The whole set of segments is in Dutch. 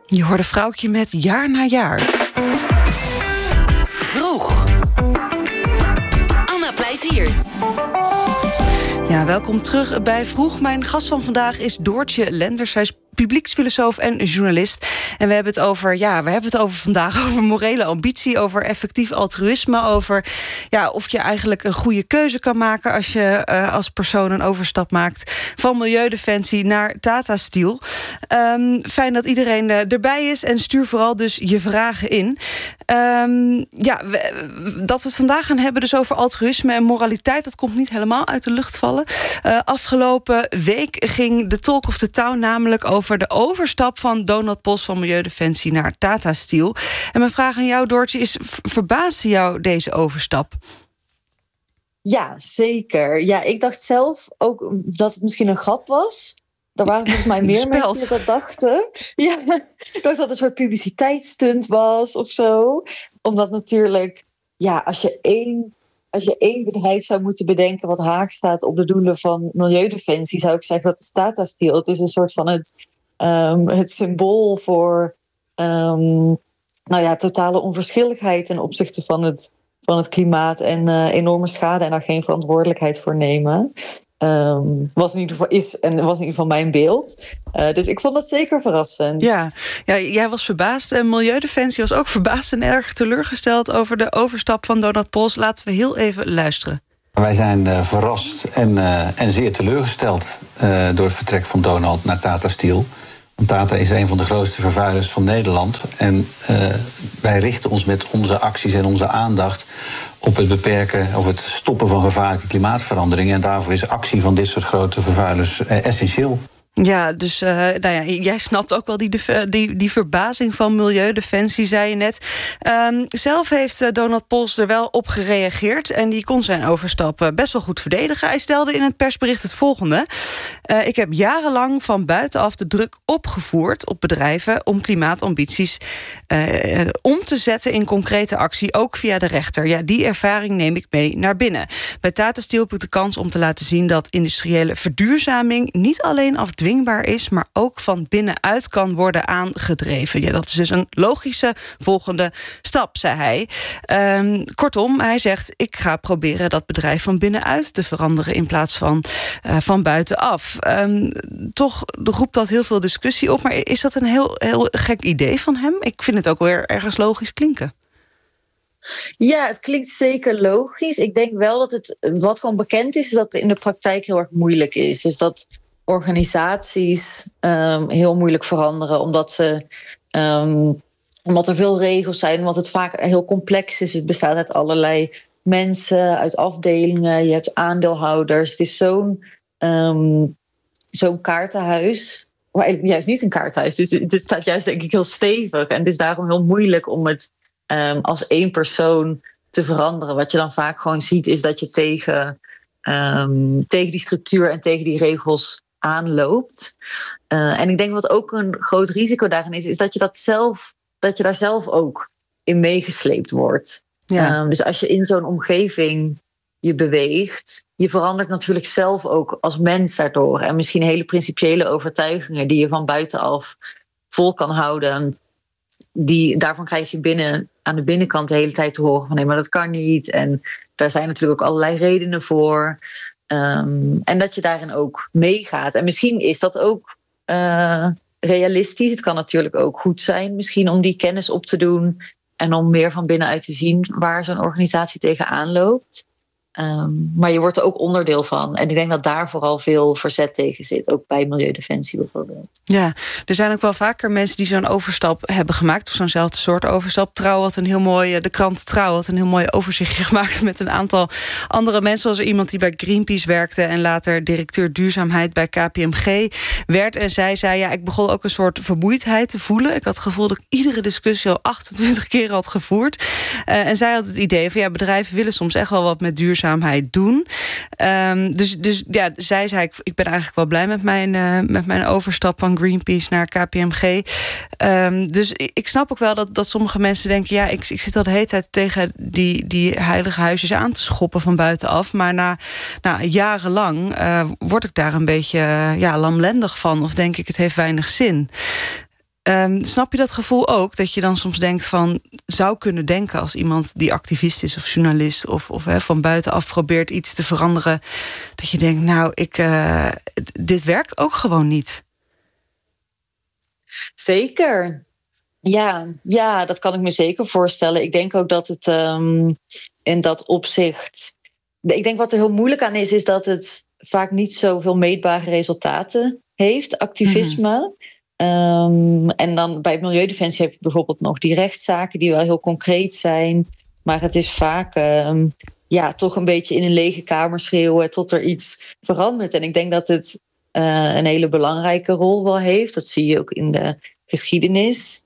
Je hoorde Vrouwtje met Jaar na Jaar. Vroeg. Anna Plezier. Ja, welkom terug bij Vroeg. Mijn gast van vandaag is Doortje Lenders. Zij is publieksfilosoof en journalist. En we hebben het over vandaag over morele ambitie, over effectief altruïsme, over of je eigenlijk een goede keuze kan maken als je als persoon een overstap maakt van Milieudefensie naar Tata Steel. Fijn dat iedereen erbij is en stuur vooral dus je vragen in. Dat we het vandaag gaan hebben dus over altruïsme en moraliteit, dat komt niet helemaal uit de lucht vallen. Afgelopen week ging de talk of the town namelijk over de overstap van Donald Post van Milieudefensie naar Tata Steel. En mijn vraag aan jou, Doortje, is: verbaasde jou deze overstap? Ja, zeker. Ja, ik dacht zelf ook dat het misschien een grap was. Er waren volgens mij meer mensen die dat dachten. Ja, ik dacht dat het een soort publiciteitsstunt was of zo. Omdat natuurlijk, als je één bedrijf zou moeten bedenken wat haak staat op de doelen van Milieudefensie, zou ik zeggen dat is Tata Steel. Het is een soort van het symbool voor totale onverschilligheid ten opzichte van het klimaat en enorme schade en daar geen verantwoordelijkheid voor nemen. Was in ieder geval mijn beeld. Dus ik vond dat zeker verrassend. Ja, jij was verbaasd en Milieudefensie was ook verbaasd en erg teleurgesteld over de overstap van Donald Post. Laten we heel even luisteren. Wij zijn verrast en zeer teleurgesteld door het vertrek van Donald naar Tata Steel. Want Tata is een van de grootste vervuilers van Nederland. En wij richten ons met onze acties en onze aandacht op het beperken of het stoppen van gevaarlijke klimaatveranderingen. En daarvoor is actie van dit soort grote vervuilers essentieel. Ja, dus jij snapt ook wel die verbazing van Milieudefensie, zei je net. Zelf heeft Donald Post er wel op gereageerd en die kon zijn overstap best wel goed verdedigen. Hij stelde in het persbericht het volgende: ik heb jarenlang van buitenaf de druk opgevoerd op bedrijven om klimaatambities om te zetten in concrete actie, ook via de rechter. Ja, die ervaring neem ik mee naar binnen. Bij Tata Steel heb ik de kans om te laten zien dat industriële verduurzaming niet alleen afdwingbaar is, maar ook van binnenuit kan worden aangedreven. Ja, dat is dus een logische volgende stap, zei hij. Kortom, hij zegt: ik ga proberen dat bedrijf van binnenuit te veranderen in plaats van buitenaf. Toch roept dat heel veel discussie op, maar is dat een heel gek idee van hem? Ik vind het ook weer ergens logisch klinken. Ja, het klinkt zeker logisch. Ik denk wel dat wat gewoon bekend is dat het in de praktijk heel erg moeilijk is. Dus dat organisaties heel moeilijk veranderen, omdat er veel regels zijn, omdat het vaak heel complex is. Het bestaat uit allerlei mensen, uit afdelingen, je hebt aandeelhouders. Het is zo'n kaartenhuis, maar eigenlijk juist niet een kaartenhuis. Dus dit staat juist denk ik heel stevig. En het is daarom heel moeilijk om het als één persoon te veranderen. Wat je dan vaak gewoon ziet is dat je tegen die structuur en tegen die regels aanloopt. En ik denk wat ook een groot risico daarin is dat je daar zelf ook in meegesleept wordt. Ja. Dus als je in zo'n omgeving je beweegt, je verandert natuurlijk zelf ook als mens daardoor. En misschien hele principiële overtuigingen die je van buitenaf vol kan houden, daarvan krijg je aan de binnenkant de hele tijd te horen van nee, maar dat kan niet. En daar zijn natuurlijk ook allerlei redenen voor. En dat je daarin ook meegaat. En misschien is dat ook realistisch. Het kan natuurlijk ook goed zijn misschien om die kennis op te doen en om meer van binnenuit te zien waar zo'n organisatie tegenaan loopt. Maar je wordt er ook onderdeel van. En ik denk dat daar vooral veel verzet tegen zit. Ook bij Milieudefensie bijvoorbeeld. Ja, er zijn ook wel vaker mensen die zo'n overstap hebben gemaakt. Of zo'nzelfde soort overstap. De krant Trouw had een heel mooi overzichtje gemaakt met een aantal andere mensen. Zoals er iemand die bij Greenpeace werkte en later directeur duurzaamheid bij KPMG werd. En zij zei, ik begon ook een soort vermoeidheid te voelen. Ik had het gevoel dat ik iedere discussie al 28 keer had gevoerd. En zij had het idee van bedrijven willen soms echt wel wat met duurzaamheid doen. Dus zij zei, ik ben eigenlijk wel blij met mijn overstap van Greenpeace naar KPMG. Dus ik snap ook wel dat sommige mensen denken, ik zit al de hele tijd tegen die heilige huisjes aan te schoppen van buitenaf. Maar na jarenlang word ik daar een beetje lamlendig van. Of denk ik, het heeft weinig zin. Snap je dat gevoel ook? Dat je dan soms denkt van... zou kunnen denken als iemand die activist is of journalist... of van buitenaf probeert iets te veranderen... dat je denkt, nou, dit werkt ook gewoon niet. Zeker. Ja, dat kan ik me zeker voorstellen. Ik denk ook dat het in dat opzicht... Ik denk wat er heel moeilijk aan is dat het vaak niet zoveel meetbare resultaten heeft, activisme. En dan bij Milieudefensie heb je bijvoorbeeld nog die rechtszaken die wel heel concreet zijn. Maar het is vaak toch een beetje in een lege kamer schreeuwen tot er iets verandert. En ik denk dat het een hele belangrijke rol wel heeft. Dat zie je ook in de geschiedenis.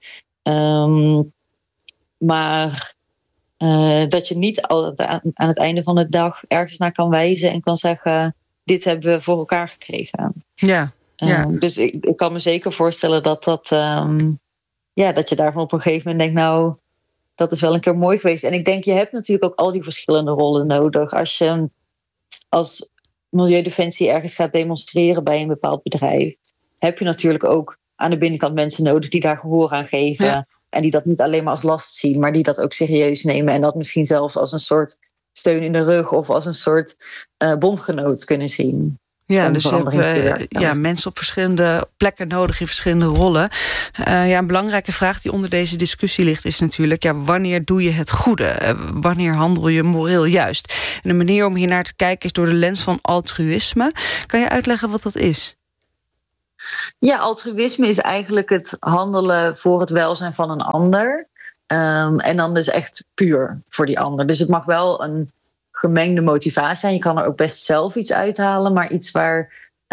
Maar dat je niet aan het einde van de dag ergens naar kan wijzen en kan zeggen, dit hebben we voor elkaar gekregen. Ja. Dus ik kan me zeker voorstellen dat je daarvan op een gegeven moment denkt, nou, dat is wel een keer mooi geweest. En ik denk, je hebt natuurlijk ook al die verschillende rollen nodig. Als je als Milieudefensie ergens gaat demonstreren bij een bepaald bedrijf, heb je natuurlijk ook aan de binnenkant mensen nodig die daar gehoor aan geven. Ja. En die dat niet alleen maar als last zien, maar die dat ook serieus nemen. En dat misschien zelfs als een soort steun in de rug of als een soort bondgenoot kunnen zien. Ja, dus je hebt mensen op verschillende plekken nodig in verschillende rollen. Een belangrijke vraag die onder deze discussie ligt is natuurlijk, wanneer doe je het goede? Wanneer handel je moreel juist? En de manier om hier naar te kijken is door de lens van altruïsme. Kan je uitleggen wat dat is? Ja, altruïsme is eigenlijk het handelen voor het welzijn van een ander. En dan dus echt puur voor die ander. Dus het mag wel een gemengde motivatie zijn. Je kan er ook best zelf iets uithalen, maar iets waar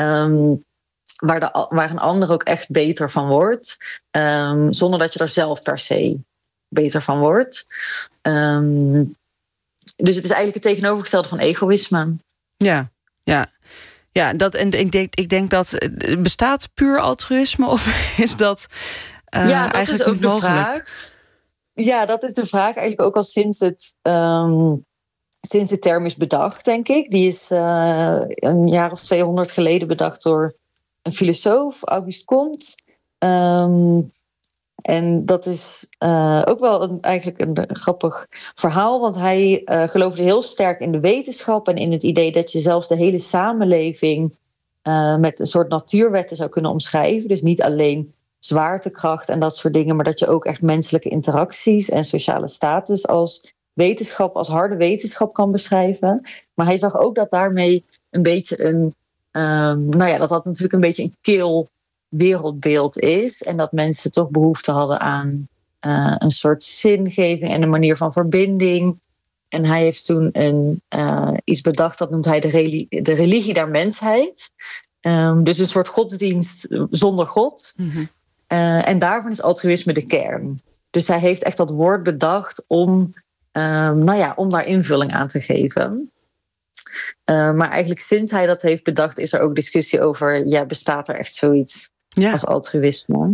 een ander ook echt beter van wordt. Zonder dat je er zelf per se beter van wordt. Dus het is eigenlijk het tegenovergestelde van egoïsme. Ja. Ik denk dat bestaat puur altruïsme of is dat dat eigenlijk is ook niet de mogelijk? vraag. Ja, dat is de vraag eigenlijk ook al sinds de term is bedacht, denk ik. Die is een jaar of 200 geleden bedacht door een filosoof, Auguste Comte. En dat is ook wel eigenlijk een grappig verhaal. Want hij geloofde heel sterk in de wetenschap en in het idee dat je zelfs de hele samenleving met een soort natuurwetten zou kunnen omschrijven. Dus niet alleen zwaartekracht en dat soort dingen, maar dat je ook echt menselijke interacties en sociale status als wetenschap, als harde wetenschap kan beschrijven. Maar hij zag ook dat daarmee een beetje dat natuurlijk een beetje een kil wereldbeeld is. En dat mensen toch behoefte hadden aan een soort zingeving en een manier van verbinding. En hij heeft toen iets bedacht, dat noemt hij de religie der mensheid. Dus een soort godsdienst zonder God. Mm-hmm. En daarvan is altruïsme de kern. Dus hij heeft echt dat woord bedacht om daar invulling aan te geven. Maar eigenlijk sinds hij dat heeft bedacht, is er ook discussie over, bestaat er echt zoiets als altruïsme?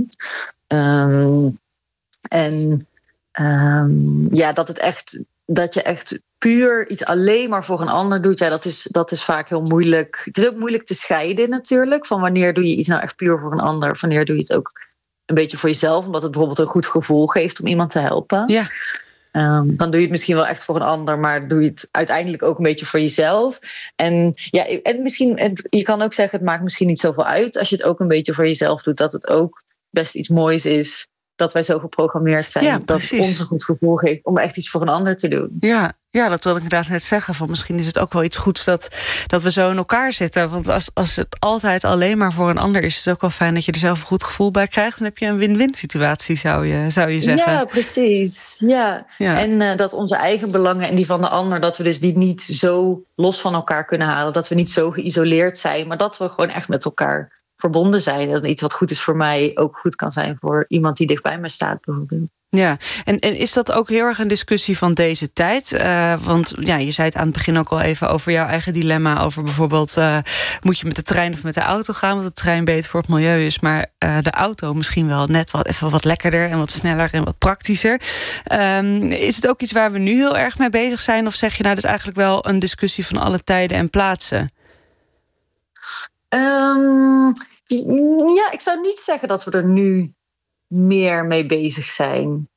Dat je echt puur iets alleen maar voor een ander doet, dat is vaak heel moeilijk. Het is ook moeilijk te scheiden natuurlijk, van wanneer doe je iets nou echt puur voor een ander, of wanneer doe je het ook een beetje voor jezelf, omdat het bijvoorbeeld een goed gevoel geeft om iemand te helpen. Ja. Dan doe je het misschien wel echt voor een ander, maar doe je het uiteindelijk ook een beetje voor jezelf. En misschien, je kan ook zeggen, het maakt misschien niet zoveel uit als je het ook een beetje voor jezelf doet, dat het ook best iets moois is dat wij zo geprogrammeerd zijn, dat ons een goed gevoel geeft om echt iets voor een ander te doen. Ja, dat wilde ik inderdaad net zeggen. Van misschien is het ook wel iets goeds dat we zo in elkaar zitten. Want als het altijd alleen maar voor een ander is, is het ook wel fijn dat je er zelf een goed gevoel bij krijgt. Dan heb je een win-win situatie, zou je zeggen. Ja, precies. Ja. En dat onze eigen belangen en die van de ander, dat we dus die niet zo los van elkaar kunnen halen. Dat we niet zo geïsoleerd zijn, maar dat we gewoon echt met elkaar verbonden zijn. Dat iets wat goed is voor mij ook goed kan zijn voor iemand die dichtbij mij staat, bijvoorbeeld. Ja, en is dat ook heel erg een discussie van deze tijd? Want je zei het aan het begin ook al even over jouw eigen dilemma. Over bijvoorbeeld, moet je met de trein of met de auto gaan? Want de trein beter voor het milieu is. Maar de auto misschien wel net even wat lekkerder en wat sneller en wat praktischer. Is het ook iets waar we nu heel erg mee bezig zijn? Of zeg je nou, dat is eigenlijk wel een discussie van alle tijden en plaatsen? Ik zou niet zeggen dat we er nu meer mee bezig zijn.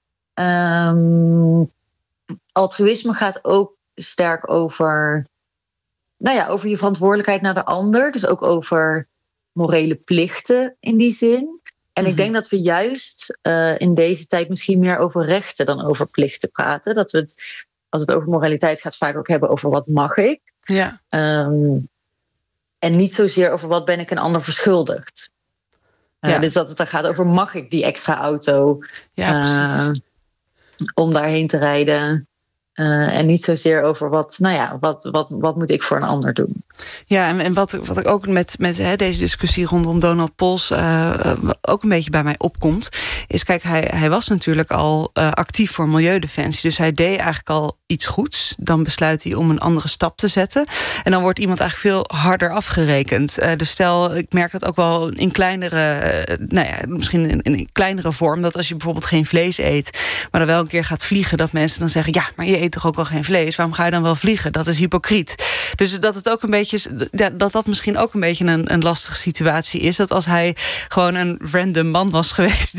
Altruïsme gaat ook sterk over je verantwoordelijkheid naar de ander. Dus ook over morele plichten in die zin. En ik denk dat we juist in deze tijd misschien meer over rechten dan over plichten praten. Dat we het, als het over moraliteit gaat, vaak ook hebben over wat mag ik. Ja. En niet zozeer over wat ben ik een ander verschuldigd. Dus dat het dan gaat over mag ik die extra auto om daarheen te rijden. En niet zozeer over wat moet ik voor een ander doen. Ja, en wat ik ook met deze discussie rondom Donald Pols ook een beetje bij mij opkomt, is kijk, hij was natuurlijk al actief voor Milieudefensie. Dus hij deed eigenlijk al iets goeds. Dan besluit hij om een andere stap te zetten. En dan wordt iemand eigenlijk veel harder afgerekend. Dus stel, ik merk dat ook wel in kleinere, misschien in een kleinere vorm, dat als je bijvoorbeeld geen vlees eet, maar dan wel een keer gaat vliegen, dat mensen dan zeggen, ja, maar je eet toch ook al geen vlees? Waarom ga je dan wel vliegen? Dat is hypocriet. Dus dat het ook een beetje, dat misschien ook een beetje een lastige situatie is. Dat als hij gewoon een random man was geweest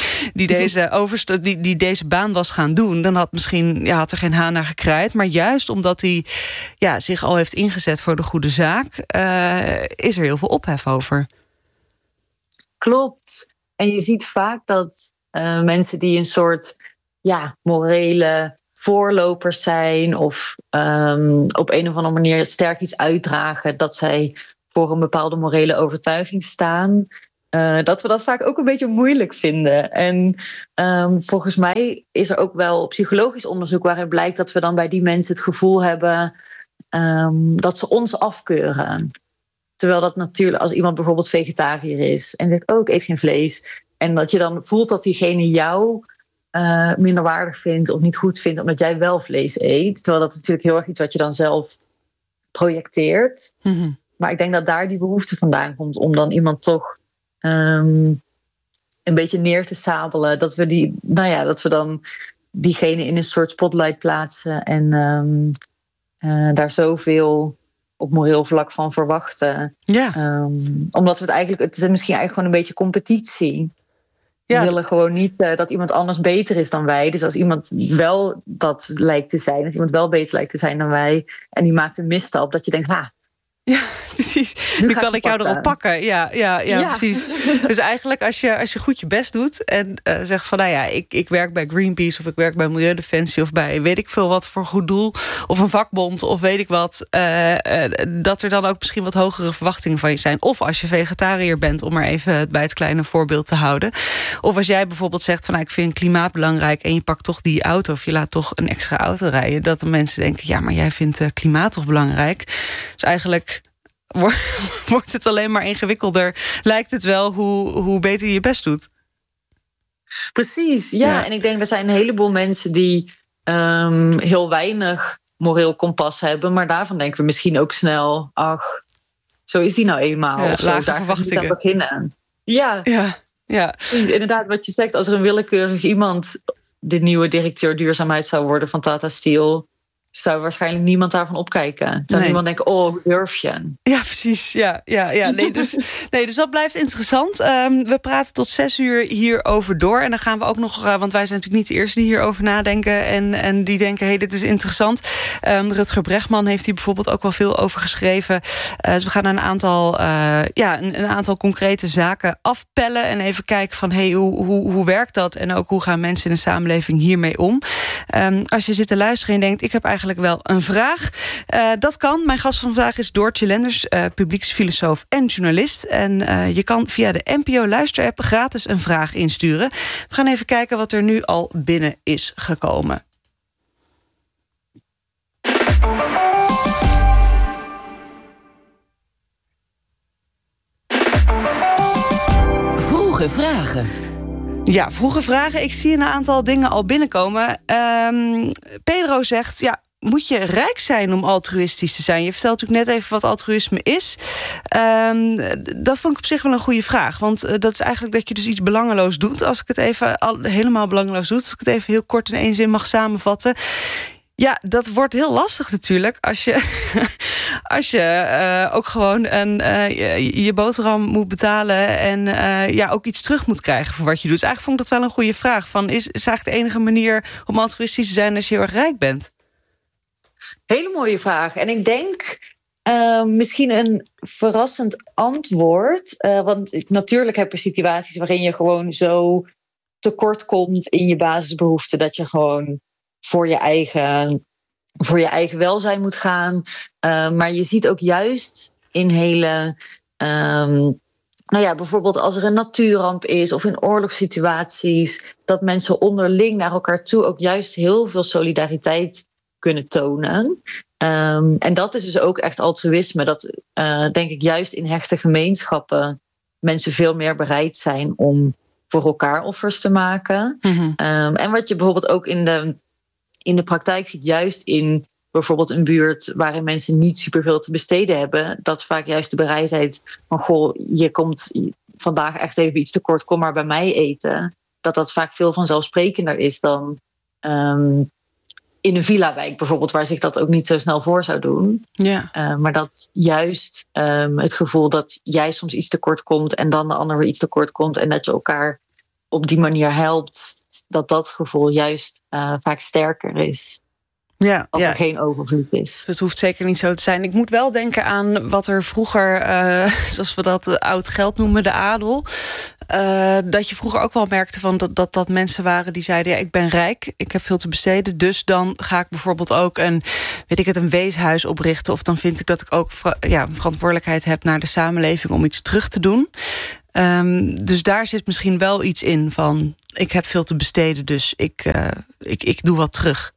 die deze baan was gaan doen, dan had er geen haan naar gekraaid. Maar juist omdat hij zich al heeft ingezet voor de goede zaak, is er heel veel ophef over. Klopt. En je ziet vaak dat mensen die een soort morele voorlopers zijn of op een of andere manier sterk iets uitdragen, dat zij voor een bepaalde morele overtuiging staan, dat we dat vaak ook een beetje moeilijk vinden. En volgens mij is er ook wel psychologisch onderzoek waarin blijkt dat we dan bij die mensen het gevoel hebben dat ze ons afkeuren. Terwijl dat natuurlijk, als iemand bijvoorbeeld vegetariër is en zegt, ik eet geen vlees, en dat je dan voelt dat diegene jou minderwaardig vindt of niet goed vindt omdat jij wel vlees eet. Terwijl dat is natuurlijk heel erg iets wat je dan zelf projecteert. Mm-hmm. Maar ik denk dat daar die behoefte vandaan komt om dan iemand toch een beetje neer te sabelen. Dat we dan diegene in een soort spotlight plaatsen en daar zoveel op moreel vlak van verwachten. Ja. Omdat we het is misschien eigenlijk gewoon een beetje competitie. Ja. We willen gewoon niet dat iemand anders beter is dan wij. Dus als iemand wel dat lijkt te zijn, als iemand wel beter lijkt te zijn dan wij, en die maakt een misstap, dat je denkt, ja, precies. Nu kan ik jou erop pakken. Ja, precies. Dus eigenlijk als je goed je best doet en zegt van, ik werk bij Greenpeace of ik werk bij Milieudefensie of bij weet ik veel wat voor goed doel of een vakbond of weet ik wat, dat er dan ook misschien wat hogere verwachtingen van je zijn. Of als je vegetariër bent, om maar even bij het kleine voorbeeld te houden. Of als jij bijvoorbeeld zegt van, ik vind klimaat belangrijk en je pakt toch die auto of je laat toch een extra auto rijden, dat de mensen denken, ja, maar jij vindt klimaat toch belangrijk? Dus eigenlijk wordt het alleen maar ingewikkelder. Lijkt het wel hoe beter je je best doet. Precies, ja. En ik denk, er zijn een heleboel mensen die heel weinig moreel kompas hebben. Maar daarvan denken we misschien ook snel, zo is die nou eenmaal. Ja, of zo, lage daar verwachtingen. gaan we beginnen. Ja. Precies, inderdaad, wat je zegt, als er een willekeurig iemand de nieuwe directeur duurzaamheid zou worden van Tata Steel, zou waarschijnlijk niemand daarvan opkijken. Zou niemand denken, hoe durf je? Ja, precies. Ja. Dus dat blijft interessant. We praten tot 6 uur hierover door. En dan gaan we ook nog, want wij zijn natuurlijk niet de eerste die hierover nadenken en die denken, dit is interessant. Rutger Bregman heeft hier bijvoorbeeld ook wel veel over geschreven. Dus we gaan een aantal concrete zaken afpellen en even kijken van, hoe werkt dat? En ook hoe gaan mensen in de samenleving hiermee om? Als je zit te luisteren en denkt, ik heb eigenlijk wel een vraag. Dat kan. Mijn gast van vandaag is Doortje Lenders, publieksfilosoof en journalist. En je kan via de NPO Luisterapp gratis een vraag insturen. We gaan even kijken wat er nu al binnen is gekomen. Vroege vragen. Ja, vroege vragen. Ik zie een aantal dingen al binnenkomen. Pedro zegt, moet je rijk zijn om altruïstisch te zijn? Je vertelt natuurlijk net even wat altruïsme is. Dat vond ik op zich wel een goede vraag. Want dat is eigenlijk dat je dus iets belangeloos doet. Als ik het even helemaal belangeloos doe, als ik het even heel kort in één zin mag samenvatten. Ja, dat wordt heel lastig natuurlijk als je ook gewoon je boterham moet betalen en ook iets terug moet krijgen voor wat je doet. Dus eigenlijk vond ik dat wel een goede vraag. Is eigenlijk de enige manier om altruïstisch te zijn als je heel erg rijk bent? Hele mooie vraag. En ik denk misschien een verrassend antwoord. Want natuurlijk heb je situaties waarin je gewoon zo tekort komt in je basisbehoeften dat je gewoon voor je eigen welzijn moet gaan. Maar je ziet ook juist in hele... bijvoorbeeld als er een natuurramp is of in oorlogssituaties, dat mensen onderling naar elkaar toe ook juist heel veel solidariteit kunnen tonen. En dat is dus ook echt altruïsme. Dat denk ik juist in hechte gemeenschappen mensen veel meer bereid zijn om voor elkaar offers te maken. Mm-hmm. En wat je bijvoorbeeld ook in de praktijk ziet, juist in bijvoorbeeld een buurt waarin mensen niet superveel te besteden hebben, dat vaak juist de bereidheid van, goh, je komt vandaag echt even iets tekort, kom maar bij mij eten, dat vaak veel vanzelfsprekender is dan in een villa-wijk bijvoorbeeld, waar zich dat ook niet zo snel voor zou doen. Yeah. Maar dat juist het gevoel dat jij soms iets tekort komt en dan de ander weer iets tekort komt en dat je elkaar op die manier helpt, dat gevoel juist vaak sterker is. Ja, als er geen overvloed is. Het hoeft zeker niet zo te zijn. Ik moet wel denken aan wat er vroeger, zoals we dat oud geld noemen, de adel. Dat je vroeger ook wel merkte van dat mensen waren die zeiden, ja, ik ben rijk, ik heb veel te besteden, dus dan ga ik bijvoorbeeld ook een weeshuis oprichten, of dan vind ik dat ik ook verantwoordelijkheid heb naar de samenleving om iets terug te doen. Dus daar zit misschien wel iets in van, ik heb veel te besteden, dus ik doe wat terug.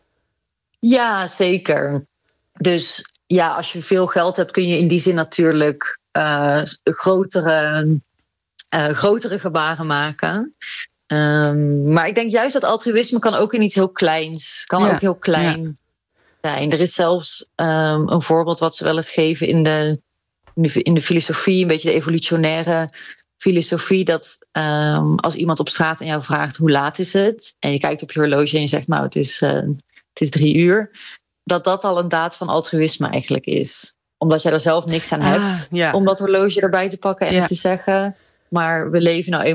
Ja, zeker. Dus ja, als je veel geld hebt, kun je in die zin natuurlijk grotere gebaren maken. Maar ik denk juist dat altruïsme kan ook in iets heel kleins. Kan ook heel klein zijn. Er is zelfs een voorbeeld wat ze wel eens geven in de filosofie, een beetje de evolutionaire filosofie, dat als iemand op straat aan jou vraagt hoe laat is het, en je kijkt op je horloge en je zegt, nou, het is 3 uur, dat al een daad van altruïsme eigenlijk is. Omdat jij er zelf niks aan hebt om dat horloge erbij te pakken en te zeggen, maar we leven nou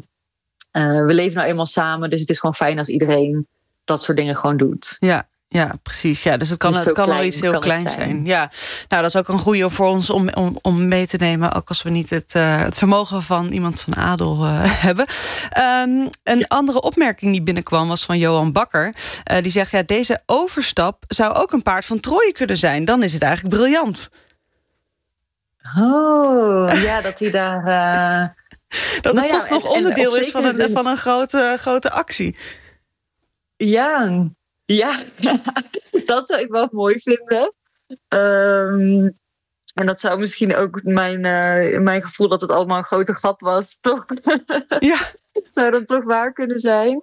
eenmaal samen, dus het is gewoon fijn als iedereen dat soort dingen gewoon doet. Ja, precies. Ja, dus het kan wel iets heel kleins zijn. Ja, nou, dat is ook een goede voor ons om mee te nemen, ook als we niet het vermogen van iemand van adel hebben. Een andere opmerking die binnenkwam was van Johan Bakker. Die zegt, ja, deze overstap zou ook een paard van Troje kunnen zijn. Dan is het eigenlijk briljant. Oh, ja, dat hij daar... dat het toch nog onderdeel is van een grote actie. Ja, dat zou ik wel mooi vinden. En dat zou misschien ook mijn gevoel dat het allemaal een grote grap was, toch? Ja. Zou dat toch waar kunnen zijn?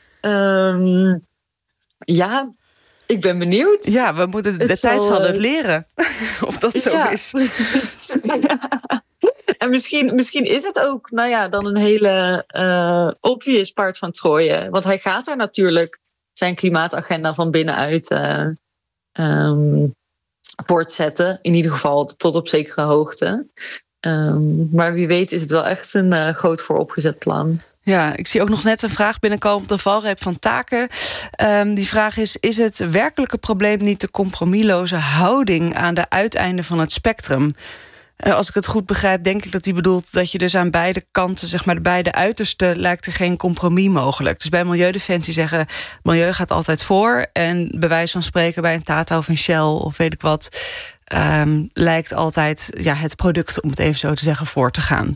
Ja, ik ben benieuwd. Ja, we moeten de tijd zal het leren. Of dat zo is. Precies. En misschien is het ook, dan een hele obvious paard van Troje. Want hij gaat daar natuurlijk zijn klimaatagenda van binnenuit voortzetten. In ieder geval tot op zekere hoogte. Maar wie weet is het wel echt een groot vooropgezet plan. Ja, ik zie ook nog net een vraag binnenkomen op de valreep van Taken. Die vraag is het werkelijke probleem niet de compromisloze houding aan de uiteinden van het spectrum? Als ik het goed begrijp, denk ik dat hij bedoelt dat je dus aan beide kanten, zeg maar de beide uitersten, lijkt er geen compromis mogelijk. Dus bij Milieudefensie zeggen, milieu gaat altijd voor. En bij wijze van spreken bij een Tata of een Shell of weet ik wat, lijkt altijd het product, om het even zo te zeggen, voor te gaan.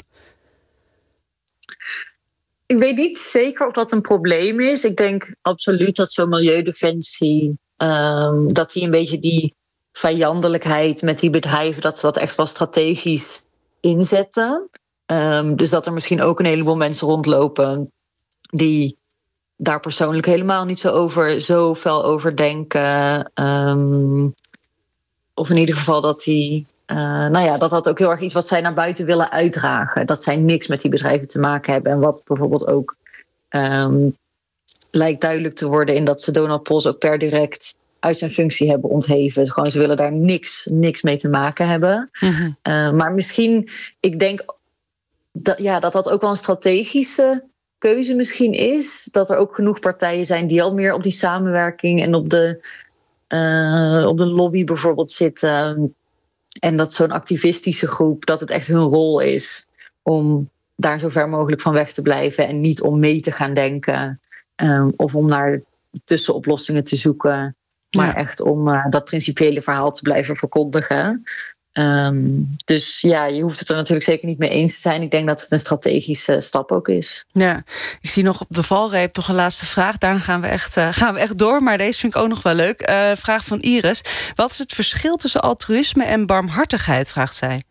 Ik weet niet zeker of dat een probleem is. Ik denk absoluut dat zo'n Milieudefensie, dat die een beetje die vijandelijkheid met die bedrijven, dat ze dat echt wel strategisch inzetten. Dus dat er misschien ook een heleboel mensen rondlopen die daar persoonlijk helemaal niet zo fel over denken. Of in ieder geval dat die dat ook heel erg iets wat zij naar buiten willen uitdragen. Dat zij niks met die bedrijven te maken hebben. En wat bijvoorbeeld ook lijkt duidelijk te worden in dat ze Donald Pols ook per direct uit zijn functie hebben ontheven. Dus gewoon, ze willen daar niks mee te maken hebben. Mm-hmm. Maar misschien, ik denk dat ook wel een strategische keuze misschien is. Dat er ook genoeg partijen zijn die al meer op die samenwerking en op de lobby bijvoorbeeld zitten. En dat zo'n activistische groep, dat het echt hun rol is om daar zo ver mogelijk van weg te blijven en niet om mee te gaan denken of om naar tussenoplossingen te zoeken, maar echt om dat principiële verhaal te blijven verkondigen. Dus ja, je hoeft het er natuurlijk zeker niet mee eens te zijn. Ik denk dat het een strategische stap ook is. Ja, ik zie nog op de valreep toch een laatste vraag. Daarna gaan we echt door, maar deze vind ik ook nog wel leuk. Vraag van Iris. Wat is het verschil tussen altruïsme en barmhartigheid, vraagt zij?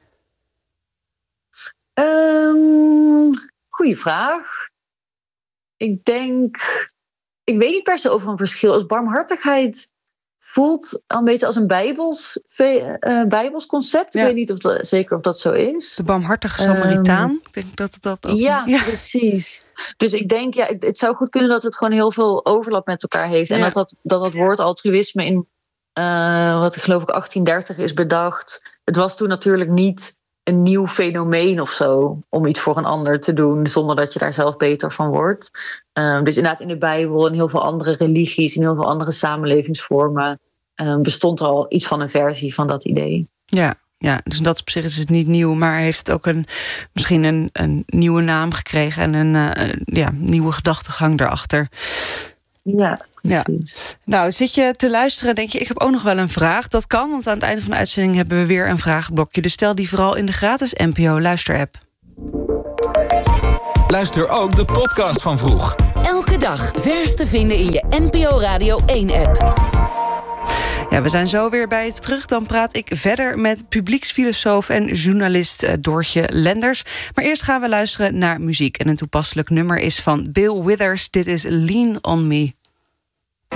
Goeie vraag. Ik weet niet per se over een verschil. Als barmhartigheid voelt een beetje als een bijbels concept. Ja. Ik weet niet zeker of dat zo is. De barmhartige Samaritaan. Ik denk dat dat ook... Ja, precies. Dus ik denk, het zou goed kunnen dat het gewoon heel veel overlap met elkaar heeft. En dat woord altruïsme in, wat ik geloof ik 1830 is bedacht. Het was toen natuurlijk niet een nieuw fenomeen of zo, om iets voor een ander te doen zonder dat je daar zelf beter van wordt. Dus inderdaad in de Bijbel en heel veel andere religies en heel veel andere samenlevingsvormen bestond er al iets van een versie van dat idee. Ja, dus dat op zich is het niet nieuw, maar heeft het ook misschien een nieuwe naam gekregen en een nieuwe gedachtegang erachter. Ja, precies. Ja. Nou, zit je te luisteren en denk je, ik heb ook nog wel een vraag? Dat kan, want aan het einde van de uitzending hebben we weer een vragenblokje. Dus stel die vooral in de gratis NPO Luister-app. Luister ook de podcast van Vroeg. Elke dag vers te vinden in je NPO Radio 1-app. Ja, we zijn zo weer bij het terug. Dan praat ik verder met publieksfilosoof en journalist Doortje Lenders. Maar eerst gaan we luisteren naar muziek. En een toepasselijk nummer is van Bill Withers. Dit is Lean on Me.